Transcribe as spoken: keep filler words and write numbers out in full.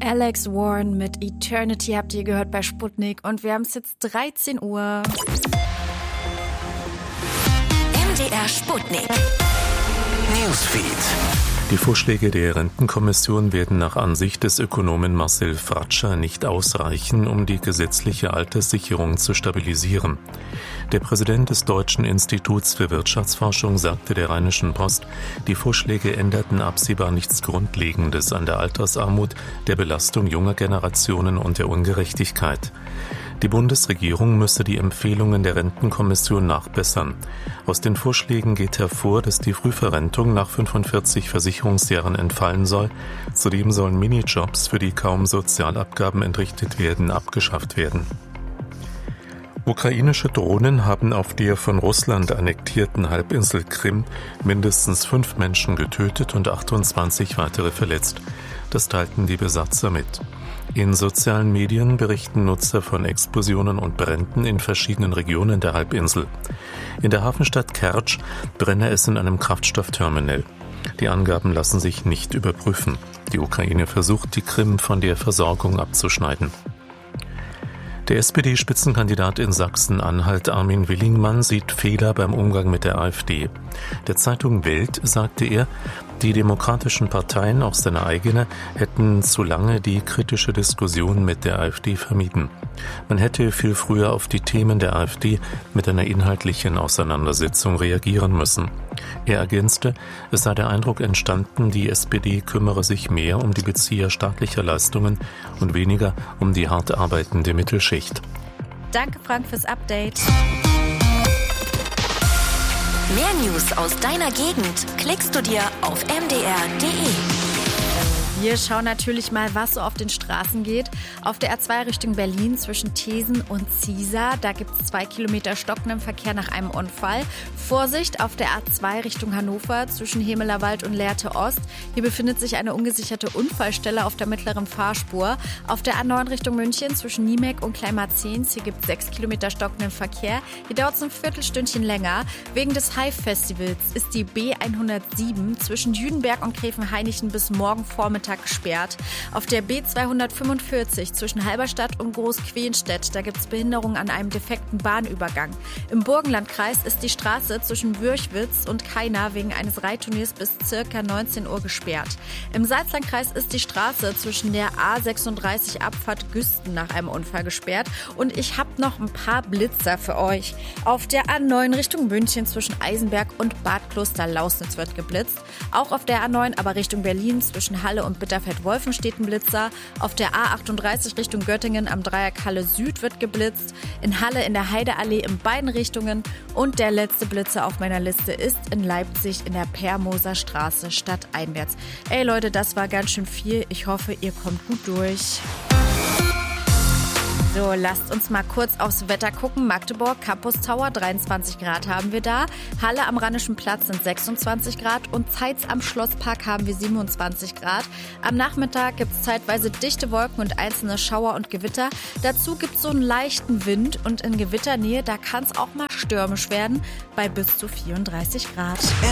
Alex Warren mit Eternity habt ihr gehört bei Sputnik und wir haben es jetzt dreizehn Uhr. M D R Sputnik. Newsfeed. Die Vorschläge der Rentenkommission werden nach Ansicht des Ökonomen Marcel Fratscher nicht ausreichen, um die gesetzliche Alterssicherung zu stabilisieren. Der Präsident des Deutschen Instituts für Wirtschaftsforschung sagte der Rheinischen Post, die Vorschläge änderten absehbar nichts Grundlegendes an der Altersarmut, der Belastung junger Generationen und der Ungerechtigkeit. Die Bundesregierung müsse die Empfehlungen der Rentenkommission nachbessern. Aus den Vorschlägen geht hervor, dass die Frühverrentung nach fünfundvierzig Versicherungsjahren entfallen soll. Zudem sollen Minijobs, für die kaum Sozialabgaben entrichtet werden, abgeschafft werden. Ukrainische Drohnen haben auf der von Russland annektierten Halbinsel Krim mindestens fünf Menschen getötet und achtundzwanzig weitere verletzt. Das teilten die Besatzer mit. In sozialen Medien berichten Nutzer von Explosionen und Bränden in verschiedenen Regionen der Halbinsel. In der Hafenstadt Kertsch brenne es in einem Kraftstoffterminal. Die Angaben lassen sich nicht überprüfen. Die Ukraine versucht, die Krim von der Versorgung abzuschneiden. Der S P D-Spitzenkandidat in Sachsen-Anhalt Armin Willingmann sieht Fehler beim Umgang mit der AfD. Der Zeitung Welt sagte er, die demokratischen Parteien, auch seine eigene, hätten zu lange die kritische Diskussion mit der AfD vermieden. Man hätte viel früher auf die Themen der AfD mit einer inhaltlichen Auseinandersetzung reagieren müssen. Er ergänzte, es sei der Eindruck entstanden, die S P D kümmere sich mehr um die Bezieher staatlicher Leistungen und weniger um die hart arbeitende Mittelschicht. Danke, Frank, fürs Update. Mehr News aus deiner Gegend klickst du dir auf m d r punkt d e. Wir schauen natürlich mal, was so auf den Straßen geht. Auf der A zwei Richtung Berlin zwischen Thesen und Ziesar, da gibt es zwei Kilometer stockenden Verkehr nach einem Unfall. Vorsicht auf der A zwei Richtung Hannover zwischen Hemelerwald und Lehrte Ost. Hier befindet sich eine ungesicherte Unfallstelle auf der mittleren Fahrspur. Auf der A neun Richtung München zwischen Niemek und Kleinmarzens, hier gibt es sechs Kilometer stockenden Verkehr. Hier dauert es ein Viertelstündchen länger. Wegen des Hive-Festivals ist die B hundertsieben zwischen Jüdenberg und Gräfenhainichen bis morgen Vormittag gesperrt. Auf der B zweihundertfünfundvierzig zwischen Halberstadt und Großquenstedt, da gibt es Behinderungen an einem defekten Bahnübergang. Im Burgenlandkreis ist die Straße zwischen Würchwitz und Kaina wegen eines Reitturniers bis ca. neunzehn Uhr gesperrt. Im Salzlandkreis ist die Straße zwischen der A sechsunddreißig Abfahrt Güsten nach einem Unfall gesperrt. Und ich habe noch ein paar Blitzer für euch. Auf der A neun Richtung München zwischen Eisenberg und Bad Kloster-Lausnitz wird geblitzt. Auch auf der A neun, aber Richtung Berlin zwischen Halle und Bitterfeld-Wolfen steht ein Blitzer. Auf der A achtunddreißig Richtung Göttingen am Dreieck Halle Süd wird geblitzt. In Halle in der Heideallee in beiden Richtungen. Und der letzte Blitzer auf meiner Liste ist in Leipzig in der Permoser Straße stadteinwärts. Ey Leute, das war ganz schön viel. Ich hoffe, ihr kommt gut durch. So, lasst uns mal kurz aufs Wetter gucken. Magdeburg, Campus Tower, dreiundzwanzig Grad haben wir da. Halle am Rheinischen Platz sind sechsundzwanzig Grad und Zeitz am Schlosspark haben wir siebenundzwanzig Grad. Am Nachmittag gibt es zeitweise dichte Wolken und einzelne Schauer und Gewitter. Dazu gibt es so einen leichten Wind und in Gewitternähe, da kann es auch mal stürmisch werden bei bis zu vierunddreißig Grad.